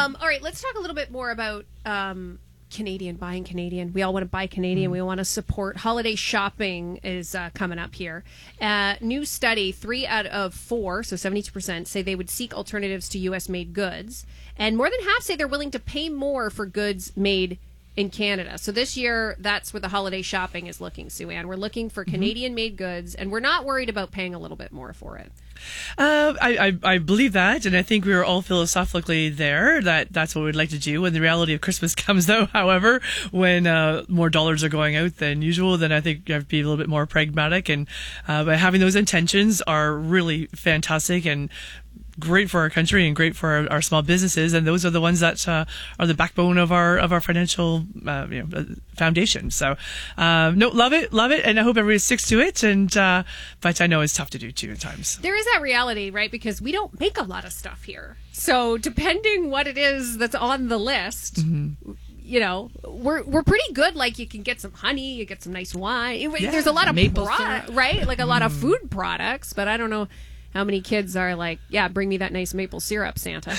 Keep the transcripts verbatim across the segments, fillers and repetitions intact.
Um, all right, let's talk a little bit more about um, Canadian, buying Canadian. We all want to buy Canadian. Mm. We want to support. Holiday shopping is uh, coming up here. Uh, new study, three out of four, so seventy-two percent, say they would seek alternatives to U S-made goods. And more than half say they're willing to pay more for goods made in Canada. So this year, that's where the holiday shopping is looking, Sue Ann. We're looking for Canadian-made goods, and we're not worried about paying a little bit more for it. Uh, I, I I believe that, and I think we were all philosophically there that that's what we'd like to do. When the reality of Christmas comes, though, however, when uh, more dollars are going out than usual, then I think you have to be a little bit more pragmatic. And uh, by having those intentions are really fantastic and great for our country and great for our, our small businesses, and those are the ones that uh, are the backbone of our of our financial uh, you know, foundation. So, um, no, love it, love it, and I hope everybody sticks to it. And uh, but I know it's tough to do too at times. There is that reality, right? Because we don't make a lot of stuff here. So depending what it is that's on the list. Mm-hmm. You know, we're we're pretty good. Like, you can get some honey, you get some nice wine. Yeah, there's a lot of maple product, syrup, right? Like a lot of food products, but I don't know how many kids are like, yeah, bring me that nice maple syrup, Santa.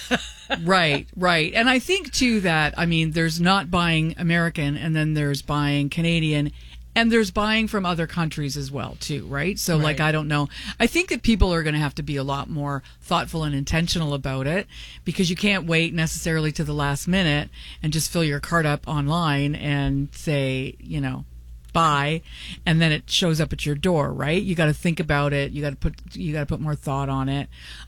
Right, right. And I think, too, that, I mean, there's not buying American, and then there's buying Canadian, and there's buying from other countries as well, too, right? So, right. like, I don't know. I think that people are going to have to be a lot more thoughtful and intentional about it, because you can't wait necessarily to the last minute and just fill your cart up online and say, you know, buy, and then it shows up at your door, right? You got to think about it. You got to put you got to put more thought on it.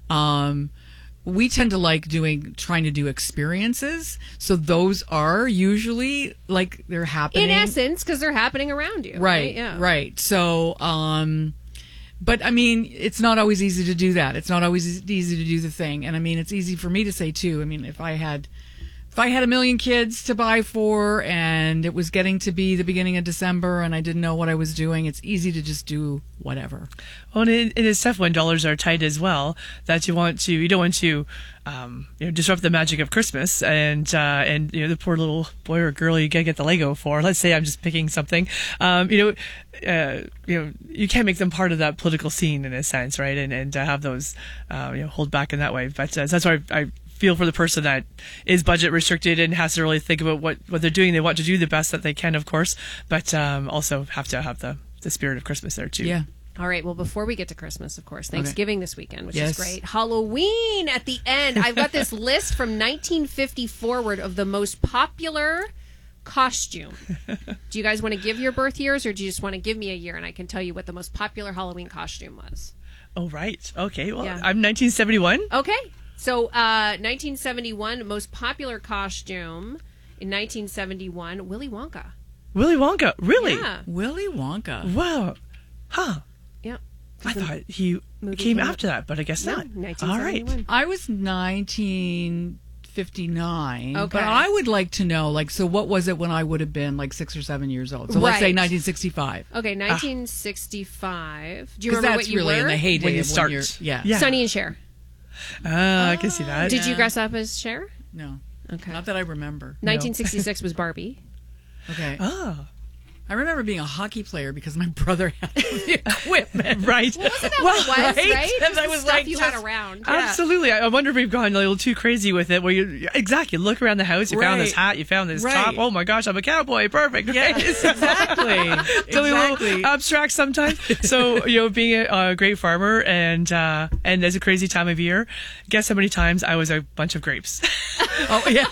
Um, we tend to like doing trying to do experiences, so those are usually like they're happening in essence because they're happening around you, right? Right. Yeah. Right. So, um, but I mean, it's not always easy to do that. It's not always easy to do the thing, and I mean, it's easy for me to say too. I mean, if I had. If I had a million kids to buy for and it was getting to be the beginning of December and I didn't know what I was doing, it's easy to just do whatever. Well, and it, it is tough when dollars are tight as well, that you want to, you don't want to, um, you know, disrupt the magic of Christmas, and, uh, and, you know, the poor little boy or girl you gotta get the Lego for. Let's say I'm just picking something, um, you know, uh, you know, you can't make them part of that political scene in a sense, right? And, and uh, have those, uh, you know, hold back in that way. But uh, so that's why I, I feel for the person that is budget restricted and has to really think about what, what they're doing. They want to do the best that they can, of course, but um, also have to have the, the spirit of Christmas there, too. Yeah. All right. Well, before we get to Christmas, of course, Thanksgiving okay. this weekend, which yes. is great. Halloween at the end. I've got this list from nineteen fifty forward of the most popular costume. Do you guys want to give your birth years, or do you just want to give me a year and I can tell you what the most popular Halloween costume was? Oh, right. Okay. Well, yeah. I'm nineteen seventy-one. Okay. So, uh, nineteen seventy-one, most popular costume in nineteen seventy-one, Willy Wonka. Willy Wonka? Really? Yeah. Willy Wonka. Wow. Huh. Yeah. I thought he came after that, but I guess no, not. All right. I was nineteen fifty-nine. Okay. But I would like to know, like, so what was it when I would have been like six or seven years old? So let's right. say nineteen sixty-five. Okay, nineteen sixty-five. Ah. Do you remember that's what you really were? in the heyday when you of start. When you're, yeah. yeah. Sonny and Cher. Ah, uh, I can see that. Did yeah. you dress up as Cher? No. Okay. Not that I remember. nineteen sixty-six no. was Barbie. Okay. Oh. I remember being a hockey player because my brother had the equipment. Right. Well, wasn't that well, what it was, right? right? And I was stuff like, you just, had around. Absolutely. Yeah. I wonder if we've gone a little too crazy with it. Where you exactly look around the house, you right. found this hat, you found this right. top. Oh my gosh, I'm a cowboy. Perfect. Yeah, right? exactly. It's a little abstract sometimes. So you know, being a, a grape farmer and uh, and there's a crazy time of year. Guess how many times I was a bunch of grapes. Oh yeah.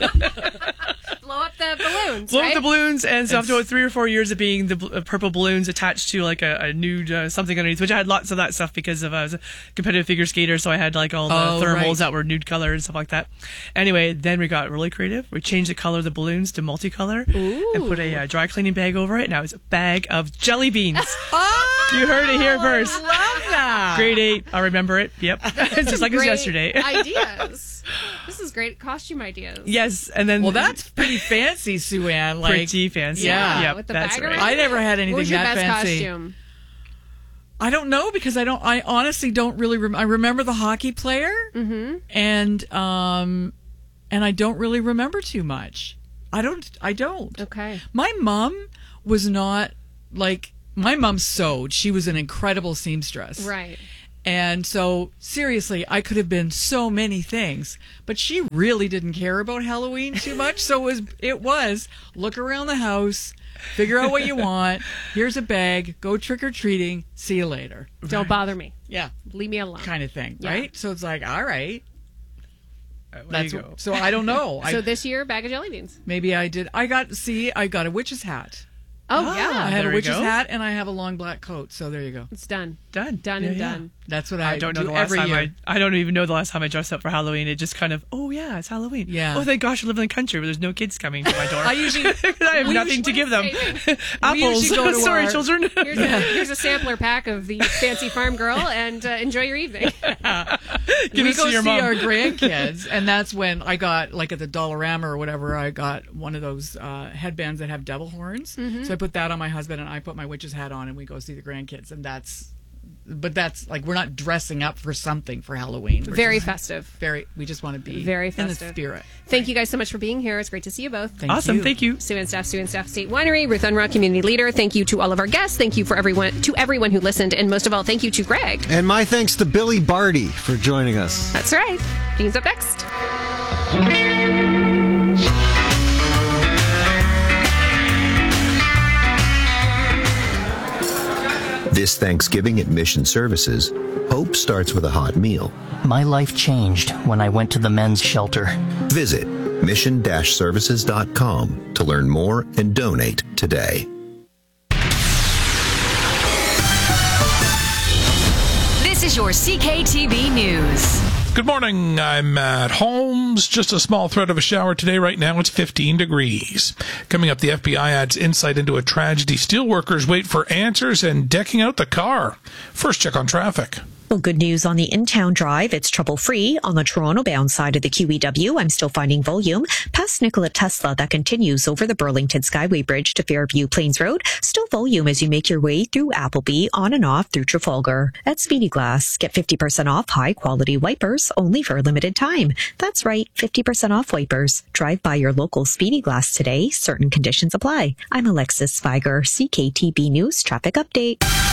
Blow up the balloons. Blow right? up the balloons, and so after about three or four years of being the bl- uh, purple balloons attached to like a, a nude uh, something underneath, which I had lots of that stuff because of uh, I was a competitive figure skater, so I had like all the oh, thermals right. that were nude color and stuff like that. Anyway, then we got really creative. We changed the color of the balloons to multicolor Ooh. and put a uh, dry cleaning bag over it, and I was a bag of jelly beans. Oh, you heard it here first. I love that. Grade eight. I'll remember it. Yep. It's just like it was yesterday. Ideas. This is great costume ideas. Yes, and then well, that's pretty fancy, Sue Ann. Like, pretty fancy. Yeah, yep, with the that's bag right. around. I never had anything What was your that best fancy. Costume? I don't know because I don't. I honestly don't really. Rem- I remember the hockey player, mm-hmm. and um, and I don't really remember too much. I don't. I don't. Okay. My mom was not like my mom sewed. She was an incredible seamstress, Right. And so, seriously, I could have been so many things, but she really didn't care about Halloween too much. So it was, it was look around the house, figure out what you want. Here's a bag. Go trick or treating. See you later. Don't bother me. Yeah, Leave me alone. kind of thing, Yeah. right? So it's like, all right. There That's you go. so I don't know. So I, this year, bag of jelly beans. maybe I did. I got see. I got a witch's hat. Oh, Ah. I yeah. had There a we witch's go. hat, and I have a long black coat. So there you go. It's done. Done. Done Yeah, and yeah. done. That's what I, I don't know do the last every time year. I I don't even know the last time I dressed up for Halloween. It just kind of, oh yeah, it's Halloween. Yeah. Oh, thank gosh, I live in the country where there's no kids coming to my door. I usually I have we nothing to usually- give them. saving. Apples. usually go to Sorry, our- children. Here's, a, here's a sampler pack of the Fancy Farm Girl, and uh, enjoy your evening. Give we this go to your see mom. our grandkids, and that's when I got, like at the Dollarama or whatever, I got one of those uh, headbands that have devil horns. Mm-hmm. So I put that on my husband, and I put my witch's hat on, and we go see the grandkids, and that's. But that's like we're not dressing up for something for Halloween. We're Very just festive. very. We just want to be Very in the festive. spirit. Thank you guys so much for being here. It's great to see you both. Thank Awesome. you. Thank you. Sue and Staff, Sue and Staff State Winery, Ruth Unruh, Community Leader. Thank you to all of our guests. Thank you for everyone to everyone who listened, and most of all, thank you to Greg. And my thanks to Billy Barty for joining us. That's right. Dean's up next. This Thanksgiving at Mission Services, hope starts with a hot meal. My life changed when I went to the men's shelter. Visit mission dash services dot com to learn more and donate today. This is your C K T V News. Good morning. I'm Matt Holmes. Just a small threat of a shower today. Right now, it's fifteen degrees. Coming up, the F B I adds insight into a tragedy. Steelworkers wait for answers and decking out the car. First, check on traffic. Well, good news on the in-town drive. It's trouble-free on the Toronto-bound side of the Q E W. I'm still finding volume past Nikola Tesla that continues over the Burlington Skyway Bridge to Fairview Plains Road. Still volume as you make your way through Appleby on and off through Trafalgar. At Speedy Glass, get fifty percent off high-quality wipers only for a limited time. That's right, fifty percent off wipers. Drive by your local Speedy Glass today. Certain conditions apply. I'm Alexis Spiger, C K T B News Traffic Update.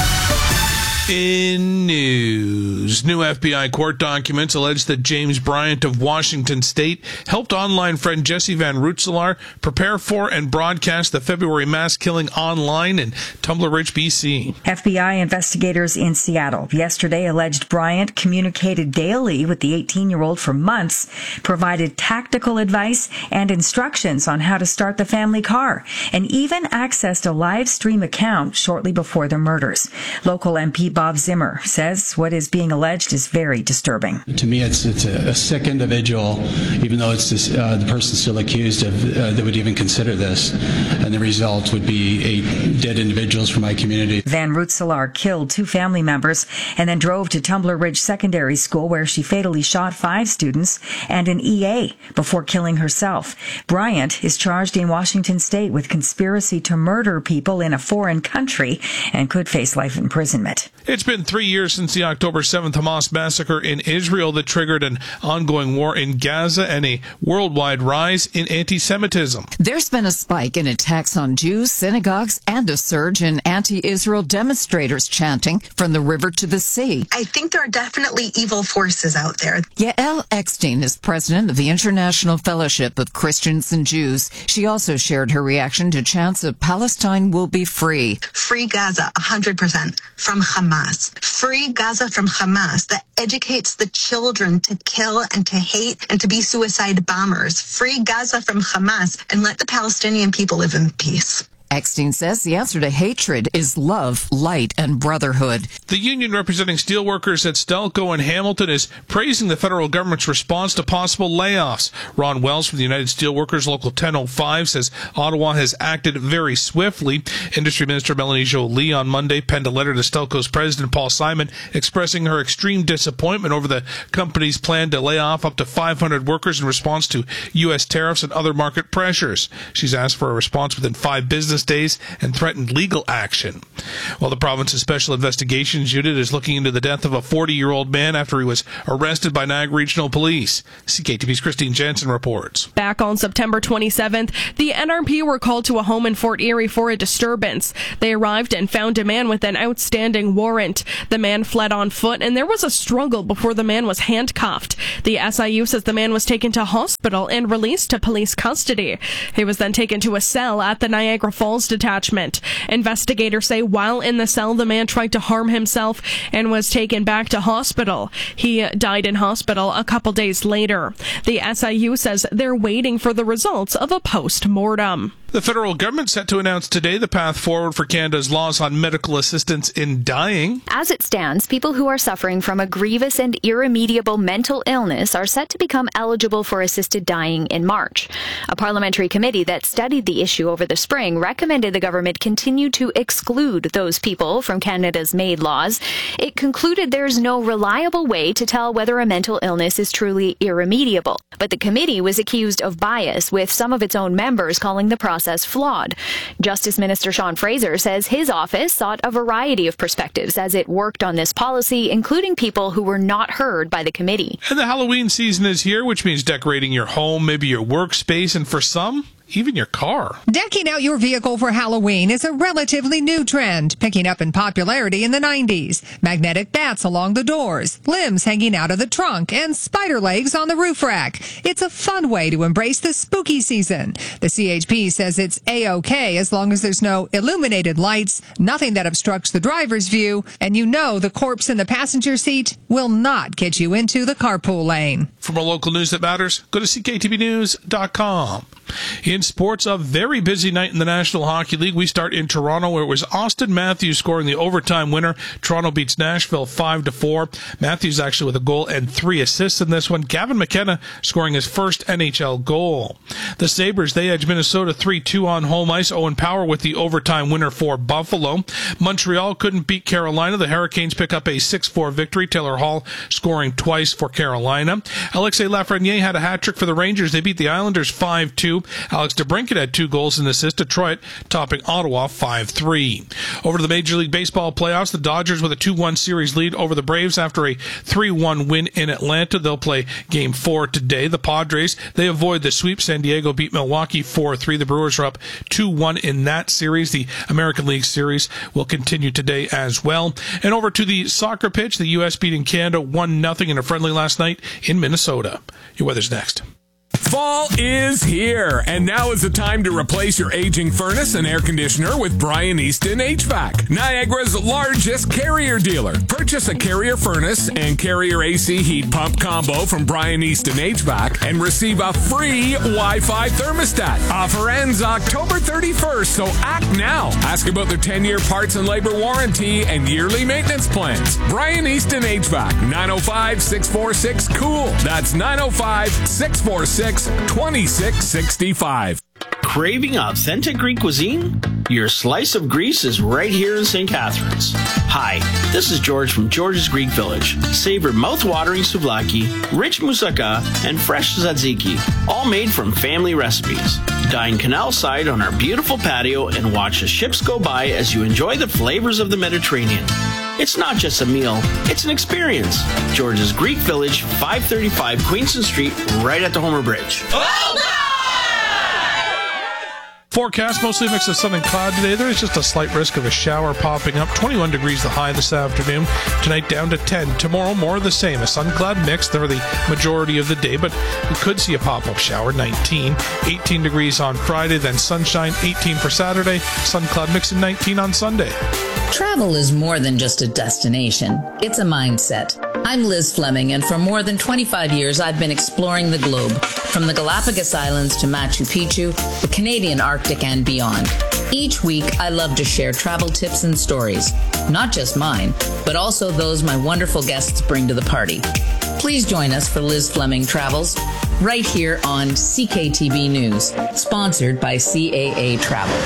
In news, new F B I court documents allege that James Bryant of Washington State helped online friend Jesse Van Rootselaar prepare for and broadcast the February mass killing online in Tumbler Ridge, B C. F B I investigators in Seattle yesterday alleged Bryant communicated daily with the eighteen-year-old for months, provided tactical advice and instructions on how to start the family car, and even accessed a live stream account shortly before the murders. Local M P Bob Zimmer says what is being alleged is very disturbing. To me, it's it's a, a sick individual, even though it's this, uh, the person still accused of uh, that would even consider this, and the result would be eight dead individuals from my community. Van Rootselaar killed two family members and then drove to Tumbler Ridge Secondary School, where she fatally shot five students and an E A before killing herself. Bryant is charged in Washington State with conspiracy to murder people in a foreign country and could face life imprisonment. It's been three years since the October seventh Hamas massacre in Israel that triggered an ongoing war in Gaza and a worldwide rise in anti-Semitism. There's been a spike in attacks on Jews, synagogues, and a surge in anti-Israel demonstrators chanting from the river to the sea. I think there are definitely evil forces out there. Yael Eckstein is president of the International Fellowship of Christians and Jews. She also shared her reaction to chants of Palestine will be free. Free Gaza, one hundred percent, from Hamas. Free Gaza from Hamas that educates the children to kill and to hate and to be suicide bombers. Free Gaza from Hamas and let the Palestinian people live in peace. Eckstein says the answer to hatred is love, light, and brotherhood. The union representing steelworkers at Stelco and Hamilton is praising the federal government's response to possible layoffs. Ron Wells from the United Steelworkers Local ten oh five says Ottawa has acted very swiftly. Industry Minister Melanie Joly on Monday penned a letter to Stelco's president Paul Simon expressing her extreme disappointment over the company's plan to lay off up to five hundred workers in response to U S tariffs and other market pressures. She's asked for a response within five business business days and threatened legal action. While the province's Special Investigations Unit is looking into the death of a forty-year-old man after he was arrested by Niagara Regional Police. C K T V's Christine Jansen reports. Back on September twenty-seventh, the N R P were called to a home in Fort Erie for a disturbance. They arrived and found a man with an outstanding warrant. The man fled on foot, and there was a struggle before the man was handcuffed. The S I U says the man was taken to hospital and released to police custody. He was then taken to a cell at the Niagara Falls detachment. Investigators say while in the cell, the man tried to harm himself and was taken back to hospital. He died in hospital a couple days later. The S I U says they're waiting for the results of a post-mortem. The federal government set to announce today the path forward for Canada's laws on medical assistance in dying. As it stands, people who are suffering from a grievous and irremediable mental illness are set to become eligible for assisted dying in March. A parliamentary committee that studied the issue over the spring recommended the government continue to exclude those people from Canada's MAID laws. It concluded there's no reliable way to tell whether a mental illness is truly irremediable. But the committee was accused of bias, with some of its own members calling the process flawed. Justice Minister Sean Fraser says his office sought a variety of perspectives as it worked on this policy, including people who were not heard by the committee. And the Halloween season is here, which means decorating your home, maybe your workspace, and for some, even your car. Decking out your vehicle for Halloween is a relatively new trend, picking up in popularity in the nineties. Magnetic bats along the doors, limbs hanging out of the trunk, and spider legs on the roof rack. It's a fun way to embrace the spooky season. The C H P says it's A-OK as long as there's no illuminated lights, nothing that obstructs the driver's view, and you know the corpse in the passenger seat will not get you into the carpool lane. For more local news that matters, go to C K T V news dot com. In sports, a very busy night in the National Hockey League. We start in Toronto, where it was Austin Matthews scoring the overtime winner. Toronto beats Nashville five to four. Matthews actually with a goal and three assists in this one. Gavin McKenna scoring his first N H L goal. The Sabres, they edge Minnesota three two on home ice. Owen Power with the overtime winner for Buffalo. Montreal couldn't beat Carolina. The Hurricanes pick up a six four victory. Taylor Hall scoring twice for Carolina. Alexis Lafreniere had a hat trick for the Rangers. They beat the Islanders five two. Alex DeBrincat had two goals and assists. Detroit topping Ottawa five three. Over to the Major League Baseball playoffs, the Dodgers with a two one series lead over the Braves after a three one win in Atlanta. They'll play game four today. The Padres, they avoid the sweep. San Diego beat Milwaukee four three. The Brewers are up two one in that series. The American League Series will continue today as well. And over to the soccer pitch, the U S beating Canada one nothing in a friendly last night in Minnesota. Your weather's next. Fall is here, and now is the time to replace your aging furnace and air conditioner with Brian Easton H V A C, Niagara's largest Carrier dealer. Purchase a Carrier furnace and Carrier A C heat pump combo from Brian Easton H V A C and receive a free Wi-Fi thermostat. Offer ends October thirty-first, so act now. Ask about their ten-year parts and labor warranty and yearly maintenance plans. Brian Easton H V A C, nine oh five, six four six, COOL. That's nine oh five, six four six, twenty-six sixty-five. Craving authentic Greek cuisine? Your slice of Greece is right here in Saint Catharines. Hi, this is George from George's Greek Village. Savor mouth-watering souvlaki, rich moussaka, and fresh tzatziki, all made from family recipes. Dine canal side on our beautiful patio and watch the ships go by as you enjoy the flavors of the Mediterranean. It's not just a meal, it's an experience. George's Greek Village, five thirty-five Queenston Street, right at the Homer Bridge. Forecast, mostly a mix of sun and cloud today. There is just a slight risk of a shower popping up. twenty-one degrees the high this afternoon. Tonight down to ten. Tomorrow more of the same. A sun-cloud mix for the majority of the day, but we could see a pop-up shower. nineteen. eighteen degrees on Friday, then sunshine. eighteen for Saturday. Sun-cloud mix and nineteen on Sunday. Travel is more than just a destination. It's a mindset. I'm Liz Fleming, and for more than twenty-five years, I've been exploring the globe, from the Galapagos Islands to Machu Picchu, the Canadian Arctic, and beyond. Each week, I love to share travel tips and stories, not just mine, but also those my wonderful guests bring to the party. Please join us for Liz Fleming Travels, right here on C K T V News, sponsored by C A A Travel.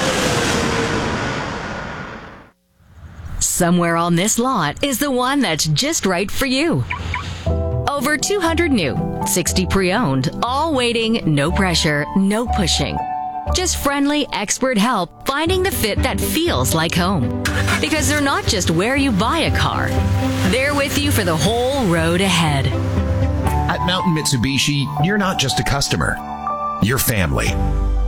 Somewhere on this lot is the one that's just right for you. Over two hundred new, sixty pre-owned, all waiting, no pressure, no pushing. Just friendly, expert help finding the fit that feels like home. Because they're not just where you buy a car, they're with you for the whole road ahead. At Mountain Mitsubishi, you're not just a customer, you're family.